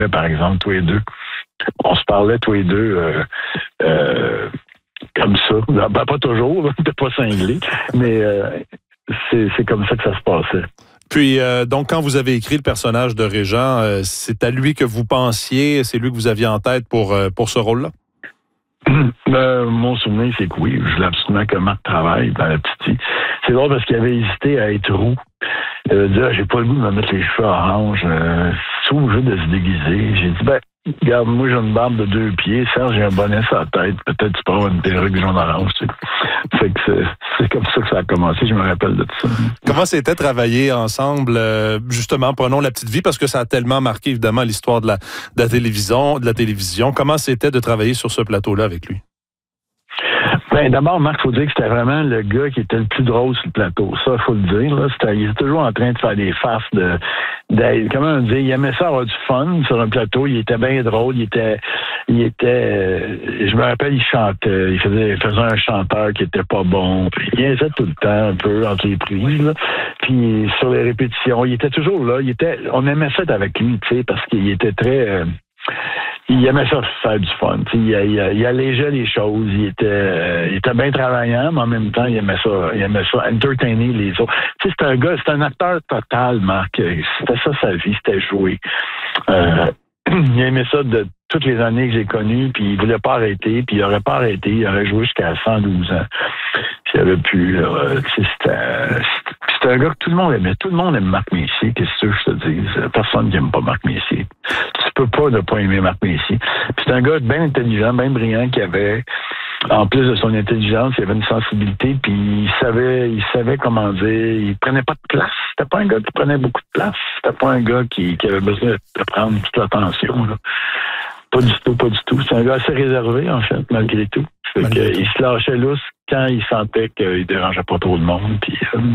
par exemple, tous les deux. On se parlait tous les deux comme ça. Ben, pas toujours, on n'était pas cinglés, mais c'est comme ça que ça se passait. Puis, donc, quand vous avez écrit le personnage de Régent, c'est à lui que vous pensiez, c'est lui que vous aviez en tête pour ce rôle-là? Mon souvenir, c'est que oui, je voulais absolument que Marc travaille dans la petite. C'est drôle parce qu'il avait hésité à être roux. Il avait dit, j'ai pas le goût de me mettre les cheveux orange. C'est obligé de se déguiser. J'ai dit, regarde, moi, j'ai une barbe de 2 pieds. Serge, j'ai un bonnet sur la tête. Peut-être tu peux avoir une perruque jaune-orange. Tu sais. Fait que c'est comme ça que ça a commencé. Je me rappelle de tout ça. Comment c'était travailler ensemble, justement, prenons La Petite Vie, parce que ça a tellement marqué, évidemment, l'histoire de la télévision. Comment c'était de travailler sur ce plateau-là avec lui? D'abord, Marc, il faut dire que c'était vraiment le gars qui était le plus drôle sur le plateau. Ça, il faut le dire. Là. Il était toujours en train de faire des farces comment on dit, il aimait ça avoir du fun sur un plateau. Il était bien drôle. Il était je me rappelle, il chantait. Il faisait un chanteur qui était pas bon. Il niaisait tout le temps, un peu, entre les prises. Là. Puis, sur les répétitions, il était toujours là. On aimait ça être avec lui, tu sais, parce qu'il était très... il aimait ça faire du fun. Il allégeait les choses. Il était bien travaillant, mais en même temps, il aimait ça entertainer les autres. C'est un acteur total, Marc. C'était ça sa vie, c'était jouer. Il aimait ça de toutes les années que j'ai connues, puis il voulait pas arrêter, puis il aurait pas arrêté. Il aurait joué jusqu'à 112 ans. Puis il aurait pu... c'était un gars que tout le monde aimait. Tout le monde aime Marc Messier, qu'est-ce que je te dis? Personne n'aime pas Marc Messier. Tu peux pas ne pas aimer Marc Messier. Puis c'est un gars bien intelligent, bien brillant, qui avait, en plus de son intelligence, il avait une sensibilité, puis il savait comment dire. Il prenait pas de place. C'était pas un gars qui prenait beaucoup de place. C'était pas un gars qui avait besoin de prendre toute l'attention, là. Pas du tout. C'est un gars assez réservé, en fait, malgré tout. Il se lâchait lousse quand il sentait qu'il dérangeait pas trop le monde, puis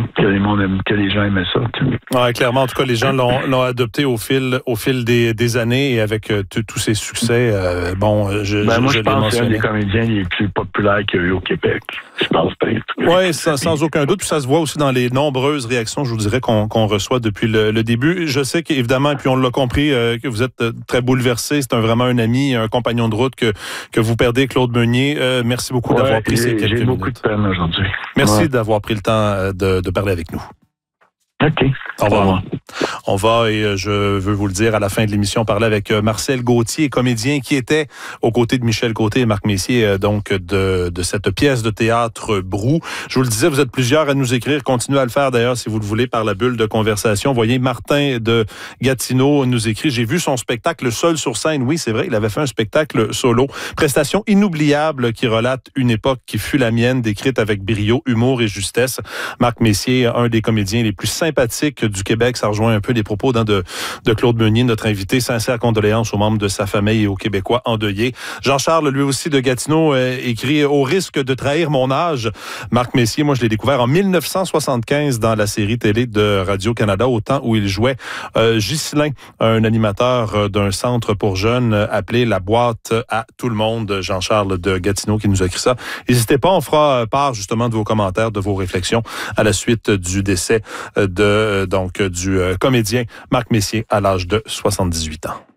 que les gens aimaient ça. Ouais, clairement, en tout cas, les gens l'ont adopté au fil des années et avec tous ses succès. Moi, je pense que c'est un des comédiens les plus populaires qu'il y a eu au Québec. Je pense pas. Oui, sans aucun doute. Puis ça se voit aussi dans les nombreuses réactions, je vous dirais, qu'on reçoit depuis le début. Je sais qu'évidemment, et puis on l'a compris, que vous êtes très bouleversé. C'est vraiment un ami, un compagnon de route que vous perdez, Claude Meunier. Merci beaucoup d'avoir pris ces quelques minutes. J'ai beaucoup de peine aujourd'hui. Merci d'avoir pris le temps de parler avec nous. OK. Au revoir. On va, et je veux vous le dire, à la fin de l'émission, parler avec Marcel Gauthier, comédien qui était aux côtés de Michel Côté et Marc Messier, donc de cette pièce de théâtre Brou. Je vous le disais, vous êtes plusieurs à nous écrire. Continuez à le faire d'ailleurs si vous le voulez par la bulle de conversation. Voyez, Martin de Gatineau nous écrit: j'ai vu son spectacle seul sur scène. Oui, c'est vrai, il avait fait un spectacle solo. Prestation inoubliable qui relate une époque qui fut la mienne, décrite avec brio, humour et justesse. Marc Messier, un des comédiens les plus sympathiques du Québec. Ça rejoint un peu les propos de Claude Meunier, notre invité. Sincères condoléances aux membres de sa famille et aux Québécois endeuillés. Jean-Charles, lui aussi de Gatineau, écrit: au risque de trahir mon âge, Marc Messier, moi je l'ai découvert en 1975 dans la série télé de Radio-Canada, au temps où il jouait Ghislain, un animateur d'un centre pour jeunes appelé La Boîte à tout le monde. Jean-Charles de Gatineau qui nous a écrit ça. N'hésitez pas, on fera part justement de vos commentaires, de vos réflexions à la suite du décès du comédien Marc Messier à l'âge de 78 ans.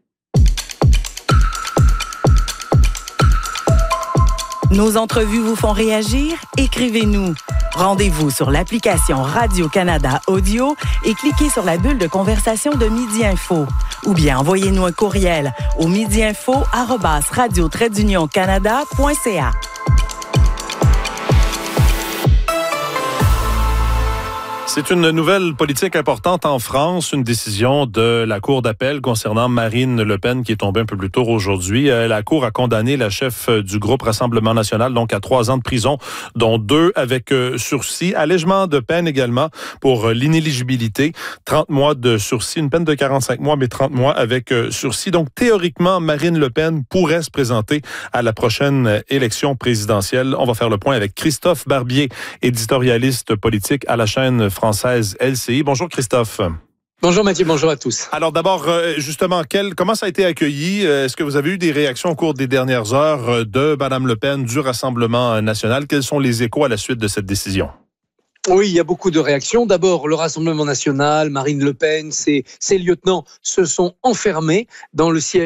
Nos entrevues vous font réagir? Écrivez-nous. Rendez-vous sur l'application Radio-Canada Audio et cliquez sur la bulle de conversation de Midi Info. Ou bien envoyez-nous un courriel au midiinfo@radio-canada.ca. C'est une nouvelle politique importante en France, une décision de la Cour d'appel concernant Marine Le Pen qui est tombée un peu plus tôt aujourd'hui. La Cour a condamné la chef du groupe Rassemblement national donc à 3 ans de prison, dont 2 avec sursis. Allègement de peine également pour l'inéligibilité. 30 mois de sursis, une peine de 45 mois, mais 30 mois avec sursis. Donc théoriquement, Marine Le Pen pourrait se présenter à la prochaine élection présidentielle. On va faire le point avec Christophe Barbier, éditorialiste politique à la chaîne française LCI. Bonjour Christophe. Bonjour Mathieu, bonjour à tous. Alors d'abord, justement, comment ça a été accueilli? Est-ce que vous avez eu des réactions au cours des dernières heures de Mme Le Pen, du Rassemblement national? Quels sont les échos à la suite de cette décision? Oui, il y a beaucoup de réactions. D'abord, le Rassemblement national, Marine Le Pen, ses lieutenants se sont enfermés dans le siège